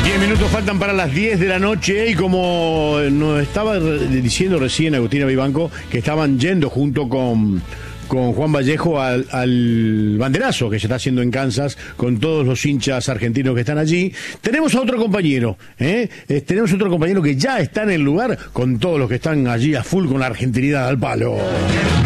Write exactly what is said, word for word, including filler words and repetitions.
Diez minutos faltan para las diez de la noche y como nos estaba diciendo recién Agustina Vivanco, que estaban yendo junto con, con Juan Vallejo al, al banderazo que se está haciendo en Kansas con todos los hinchas argentinos que están allí, tenemos a otro compañero, ¿eh? Eh, tenemos otro compañero que ya está en el lugar con todos los que están allí a full con la argentinidad al palo.